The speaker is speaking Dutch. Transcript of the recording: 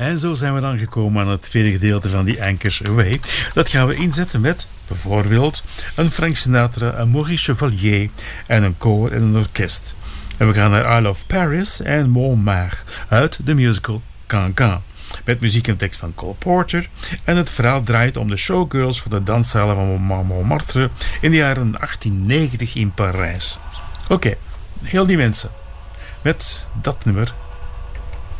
En zo zijn we dan gekomen aan het tweede gedeelte van die Anchors Away. Dat gaan we inzetten met bijvoorbeeld een Frank Sinatra, een Maurice Chevalier en een koor en een orkest. En we gaan naar I Love Paris en Montmartre uit de musical Cancan. Met muziek en tekst van Cole Porter. En het verhaal draait om de showgirls van de danszalen van Montmartre in de jaren 1890 in Parijs. Oké, heel die mensen. Met dat nummer